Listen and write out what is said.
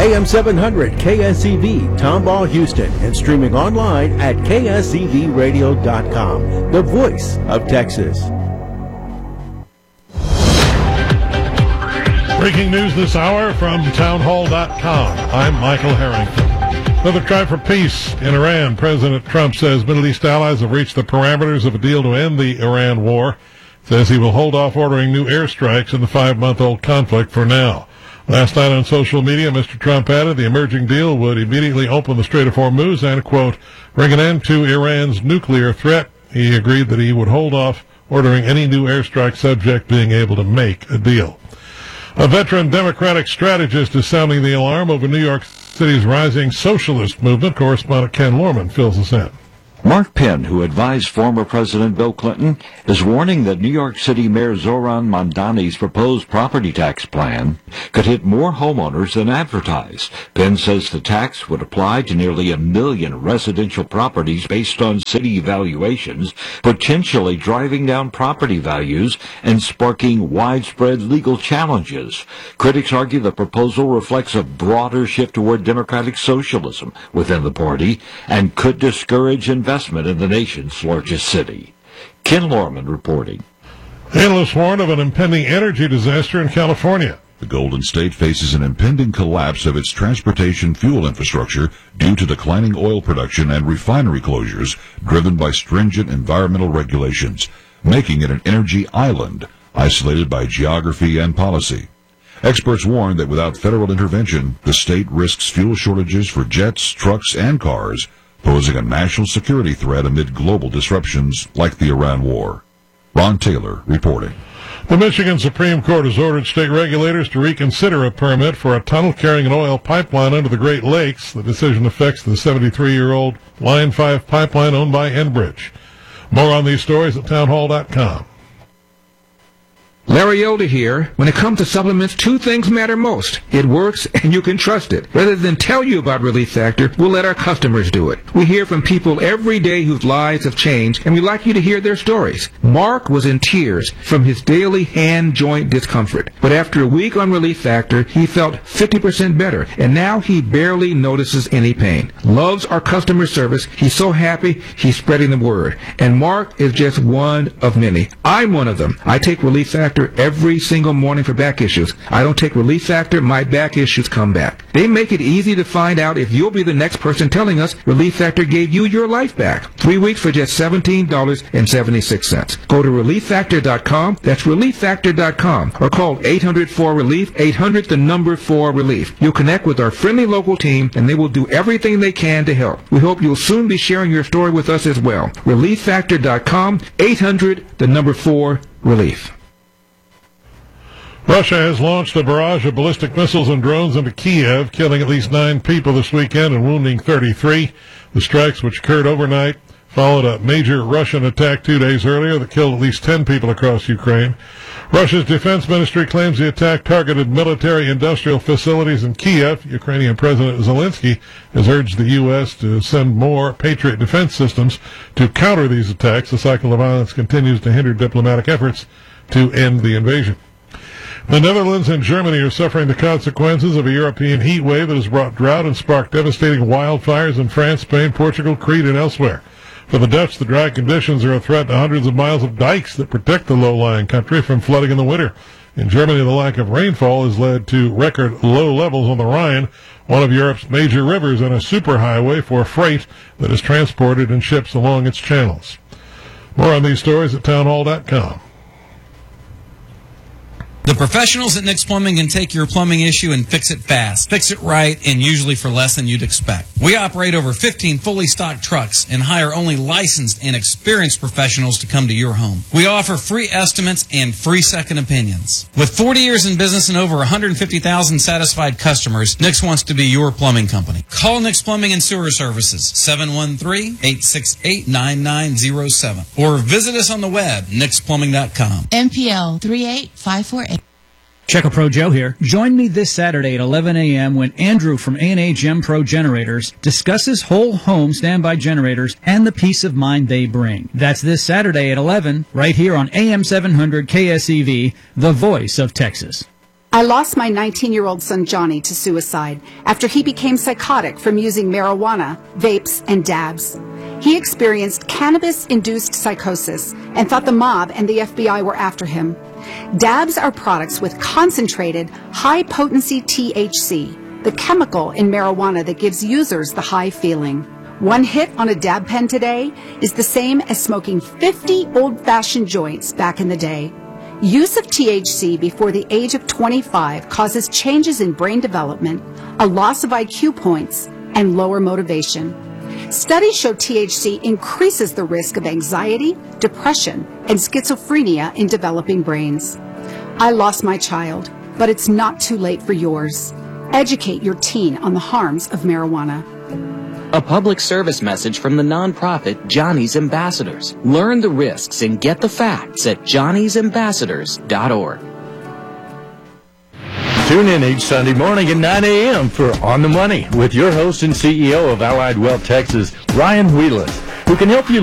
AM 700 KSEV Tomball, Houston, and streaming online at ksevradio.com, the voice of Texas. Breaking news this hour from townhall.com. I'm Michael Harrington. Another try for peace in Iran. President Trump says Middle East allies have reached the parameters of a deal to end the Iran war. Says he will hold off ordering new airstrikes in the 5-month-old conflict for now. Last night on social media, Mr. Trump added the emerging deal would immediately open the Strait of Hormuz and, quote, bring an end to Iran's nuclear threat. He agreed that he would hold off ordering any new airstrike subject being able to make a deal. A veteran Democratic strategist is sounding the alarm over New York City's rising socialist movement. Correspondent Ken Lorman fills us in. Mark Penn, who advised former President Bill Clinton, is warning that New York City Mayor Zohran Mamdani's proposed property tax plan could hit more homeowners than advertised. Penn says the tax would apply to nearly 1 million residential properties based on city valuations, potentially driving down property values and sparking widespread legal challenges. Critics argue the proposal reflects a broader shift toward democratic socialism within the party and could discourage investment in the nation's largest city. Ken Lorman reporting. Analysts warn of an impending energy disaster in California. The Golden State faces an impending collapse of its transportation fuel infrastructure due to declining oil production and refinery closures driven by stringent environmental regulations, making it an energy island, isolated by geography and policy. Experts warn that without federal intervention, the state risks fuel shortages for jets, trucks, and cars, posing a national security threat amid global disruptions like the Iran war. Ron Taylor reporting. The Michigan Supreme Court has ordered state regulators to reconsider a permit for a tunnel carrying an oil pipeline under the Great Lakes. The decision affects the 73-year-old Line 5 pipeline owned by Enbridge. More on these stories at townhall.com. Larry Elder here. When it comes to supplements, 2 things matter most. It works and you can trust it. Rather than tell you about Relief Factor, we'll let our customers do it. We hear from people every day whose lives have changed, and we'd like you to hear their stories. Mark was in tears from his daily hand joint discomfort. But after a week on Relief Factor, he felt 50% better, and now he barely notices any pain. Loves our customer service. He's so happy, he's spreading the word. And Mark is just one of many. I'm one of them. I take Relief Factor every single morning for back issues. I don't take Relief Factor, my back issues come back. They make it easy to find out if you'll be the next person telling us Relief Factor gave you your life back. 3 weeks for just $17.76. Go to ReliefFactor.com. That's ReliefFactor.com. Or call 800-4RELIEF, 800-4RELIEF. You'll connect with our friendly local team, and they will do everything they can to help. We hope you'll soon be sharing your story with us as well. ReliefFactor.com, 800-4RELIEF. Russia has launched a barrage of ballistic missiles and drones into Kiev, killing at least 9 people this weekend and wounding 33. The strikes, which occurred overnight, followed a major Russian attack 2 days earlier that killed at least 10 people across Ukraine. Russia's defense ministry claims the attack targeted military-industrial facilities in Kiev. Ukrainian President Zelensky has urged the U.S. to send more Patriot defense systems to counter these attacks. The cycle of violence continues to hinder diplomatic efforts to end the invasion. The Netherlands and Germany are suffering the consequences of a European heat wave that has brought drought and sparked devastating wildfires in France, Spain, Portugal, Crete, and elsewhere. For the Dutch, the dry conditions are a threat to hundreds of miles of dikes that protect the low-lying country from flooding in the winter. In Germany, the lack of rainfall has led to record low levels on the Rhine, one of Europe's major rivers and a superhighway for freight that is transported in ships along its channels. More on these stories at townhall.com. The professionals at Nick's Plumbing can take your plumbing issue and fix it fast, fix it right, and usually for less than you'd expect. We operate over 15 fully stocked trucks and hire only licensed and experienced professionals to come to your home. We offer free estimates and free second opinions. With 40 years in business and over 150,000 satisfied customers, Nick's wants to be your plumbing company. Call Nick's Plumbing and Sewer Services, 713-868-9907, or visit us on the web, nicksplumbing.com. MPL 38548. Checo Pro Joe here. Join me this Saturday at 11 a.m. when Andrew from A&A Gem Pro Generators discusses whole home standby generators and the peace of mind they bring. That's this Saturday at 11, right here on AM 700 KSEV, the voice of Texas. I lost my 19-year-old son Johnny to suicide after he became psychotic from using marijuana, vapes, and dabs. He experienced cannabis-induced psychosis and thought the mob and the FBI were after him. Dabs are products with concentrated, high-potency THC, the chemical in marijuana that gives users the high feeling. One hit on a dab pen today is the same as smoking 50 old-fashioned joints back in the day. Use of THC before the age of 25 causes changes in brain development, a loss of IQ points, and lower motivation. Studies show THC increases the risk of anxiety, depression, and schizophrenia in developing brains. I lost my child, but it's not too late for yours. Educate your teen on the harms of marijuana. A public service message from the nonprofit Johnny's Ambassadors. Learn the risks and get the facts at johnnysambassadors.org. Tune in each Sunday morning at 9 a.m. for On the Money with your host and CEO of Allied Wealth Texas, Ryan Wheelis, who can help you